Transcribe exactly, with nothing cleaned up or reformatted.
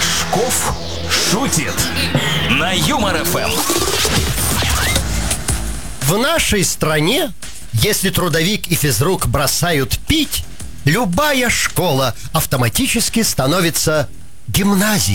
Рожков шутит на Юмор эф эм. В нашей стране, если трудовик и физрук бросают пить, любая школа автоматически становится гимназией.